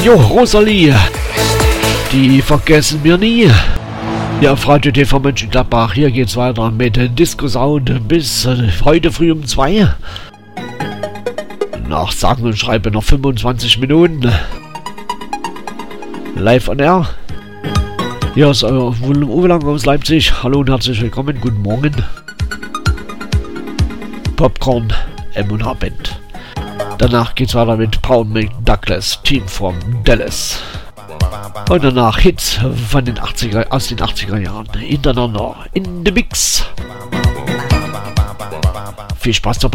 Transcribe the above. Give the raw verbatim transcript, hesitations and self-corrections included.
Jo, Rosalie, die vergessen wir nie. Ja, auf Radio T V Mönchengladbach, hier geht's weiter mit Disco Sound bis heute früh um zwei. Nach sagen und schreiben noch fünfundzwanzig Minuten. Live on Air. Hier ist euer Uwe Lang aus Leipzig. Hallo und herzlich willkommen, guten Morgen. Popcorn, M und H Band. Danach geht's weiter mit Paul McDouglas, Team from Dallas. Und danach Hits von den achtziger, aus den achtziger Jahren hintereinander in the Mix. Viel Spaß dabei.